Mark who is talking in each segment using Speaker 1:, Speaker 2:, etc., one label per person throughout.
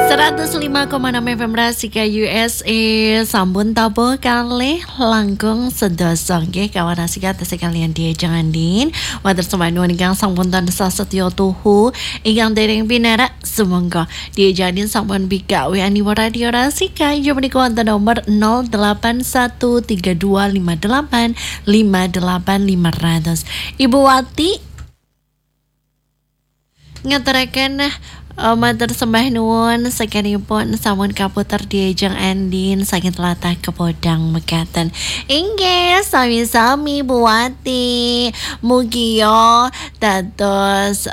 Speaker 1: 105,6 FM Rasika USA Sambun tabuh kali langkung sedoso nggih kawan Rasika tesih kalian dia jangan din water semanuan ingkang sampun tan sasetyo tuhu ingkang dereng pinara sumangga dia jadin sampun bigawe animo radio Rasika inggih menika wonten nomor 081325858500 Ibu Wati ngaturaken matur sembah nuwun sakenipun sampun kaputer diajeng Andin saking tlatah Kepodang mekaten. Inggih sami-sami Bu Wati. Mugi yo dados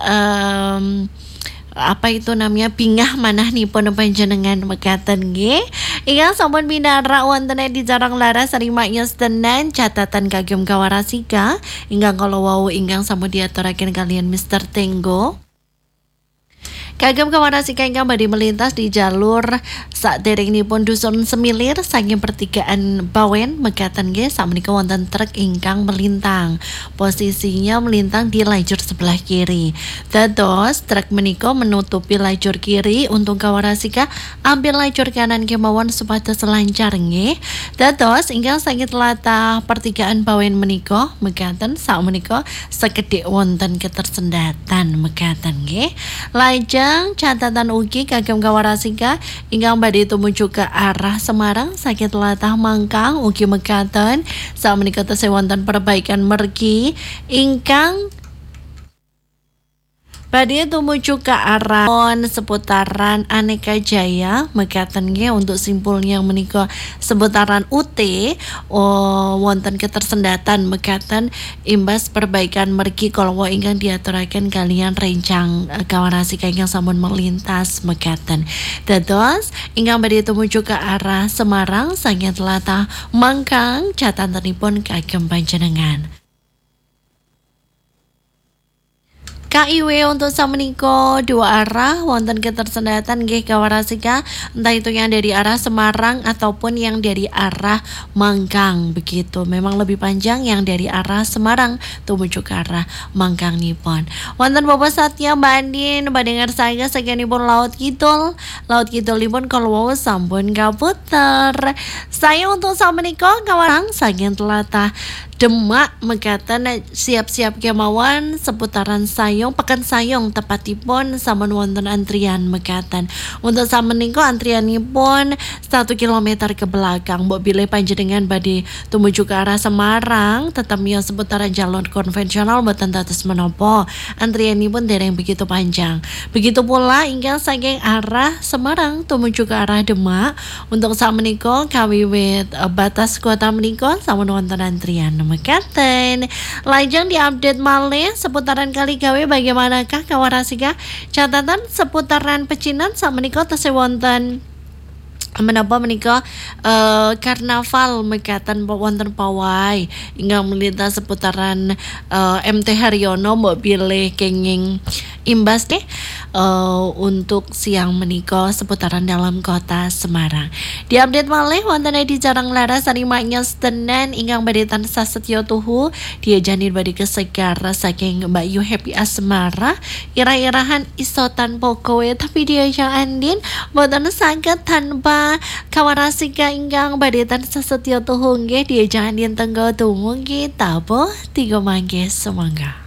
Speaker 1: apa itu namanya bingah manahipun panjenengan mekaten nggih. Ingkang sampun pinara wonten di Jarang Laras Sarimaknya tenan catatan kagem kawarasika ingkang kala wau ingkang sampun diaturaken kalian Mr. Tenggo. Kagem kawarasika ingkang badhe melintas di jalur saderengipun Dusun Semilir saking pertigaan Bawen mekaten nggih sakmenika wonten truk ingkang melintang. Posisinya melintang di lajur sebelah kiri. Dados truk menika menutupi lajur kiri untuk kawarasika ambil lajur kanan kemawon supados lancar nggih. Dados ingkang saking tlatah pertigaan Bawen menika mekaten sakmenika sekedhik wonten ketersendatan mekaten nggih. Lajeng catatan ugi kagem kawarasika ingkang badhe tumuju ke arah Semarang saking tlatah Mangkang ugi mekaten sakmenika tesih wonten perbaikan mergi ingkang badhe tumuju ke arah seputaran Aneka Jaya mekaten nggih untuk simpulnya menika seputaran UT wonten ketersendatan mekaten imbas perbaikan mergi kalawa ingkang diaturaken kalian rencang kawarasika ingkang sampun melintas mekaten. Dados ingkang badhe tumuju ke arah Semarang saking tlatah Mangkang catatanipun kagem panjenengan. KIW untuk sameniko dua arah wonten ketersendatan nggih kawarasika entah itu yang dari arah Semarang ataupun yang dari arah Mangkang begitu. Memang lebih panjang yang dari arah Semarang tumuju ke arah Mangkang nipun. Wonten Bapak Satya Mbak Andin badhe ngersaya sakenipun Laut Kidul. Laut Kidul nipun kalau sampun kaputer. Saya untuk sameniko kawarang saking tlatah Demak mekaten siap-siap kemawon seputaran Sayong Pekan Sayong tepatipun sampun wonten antrian mekaten. Untuk samenika antrianipun 1 km ke belakang. Mbok bilih panjenengan badhe tumuju ke arah Semarang tetep miyos seputaran jalur konvensional mboten dados menapa. Antrianipun dereng begitu panjang. Begitu pula ingkang saking arah Semarang tumuju ke arah Demak. Untuk samenika kawiwit batas kota menika sampun wonten antrian mekaten. Lajeng diupdate malih seputaran Kaligawe bagaimanakah kawarasika catatan seputaran Pecinan sakmenika tesih wonten menapa menika karnaval mekaten wonten pawai ingkang melintas seputaran MT Haryono mbok bilih kenging imbas deh untuk siang menika seputaran dalam kota Semarang. Diupdate malih wonten di Jarang Laras Sarimaknya tenan ingkang badhe tansah setya tuhu diajani badhe kesegar saking Mbak Yu Happy Asmara irah-irahan iso tanpa kowe tapi dia Andin mboten saged tanpa kawarasika ingkang badhe tansah setya tuhu nggih diajani tenggo tumugi tabuh tiga mangke semangga.